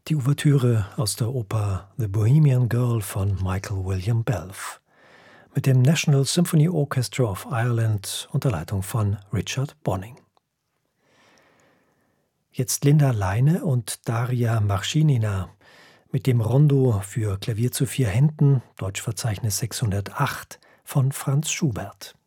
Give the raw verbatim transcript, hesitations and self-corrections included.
Die Ouvertüre aus der Oper The Bohemian Girl von Michael William Balfe mit dem National Symphony Orchestra of Ireland unter Leitung von Richard Bonynge. Jetzt Linda Leine und Daria Marschinina mit dem Rondo für Klavier zu vier Händen, Deutschverzeichnis sechshundertacht von Franz Schubert.